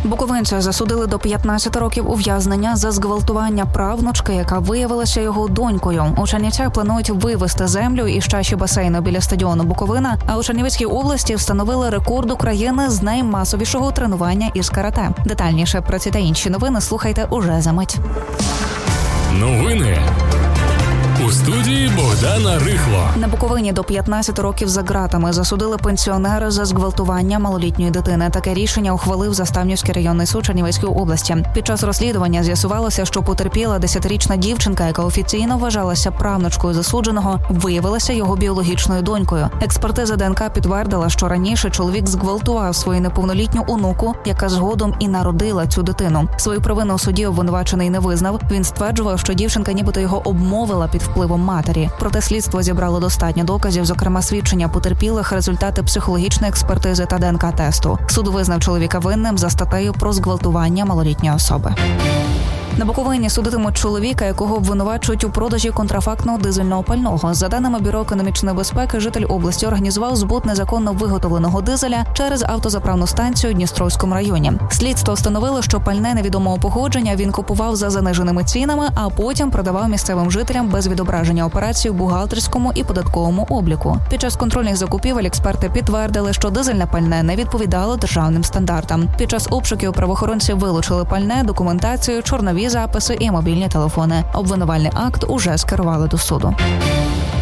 Буковинця засудили до 15 років ув'язнення за зґвалтування правнучки, яка виявилася його донькою. У Чернівцях планують вивезти землю із чаші басейну біля стадіону Буковина, а у Чернівецькій області встановили рекорд України з наймасовішого тренування із карате. Детальніше про ці та інші новини слухайте уже за мить. Новини у студії Богдана Рихло. На Буковині до 15 років за ґратами засудили пенсіонера за зґвалтування малолітньої дитини. Таке рішення ухвалив Заставнівський районний суд Чернівецької області. Під час розслідування з'ясувалося, що потерпіла 10-річна дівчинка, яка офіційно вважалася правнучкою засудженого, виявилася його біологічною донькою. Експертиза ДНК підтвердила, що раніше чоловік зґвалтував свою неповнолітню онуку, яка згодом і народила цю дитину. Свою провину у суді обвинувачений не визнав. Він стверджував, що дівчинка нібито його обмовила під впливом матері. Проте слідство зібрало достатньо доказів, зокрема свідчення потерпілих, результати психологічної експертизи та ДНК-тесту. Суд визнав чоловіка винним за статтею про зґвалтування малолітньої особи. На Буковині судитимуть чоловіка, якого обвинувачують у продажі контрафактного дизельного пального. За даними Бюро економічної безпеки, житель області організував збут незаконно виготовленого дизеля через автозаправну станцію у Дністровському районі. Слідство встановило, що пальне невідомого походження він купував за заниженими цінами, а потім продавав місцевим жителям без відображення операцій у бухгалтерському і податковому обліку. Під час контрольних закупівель експерти підтвердили, що дизельне пальне не відповідало державним стандартам. Під час обшуків правоохоронці вилучили пальне, документацію, чорнові записи і мобільні телефони. Обвинувальний акт уже скерували до суду.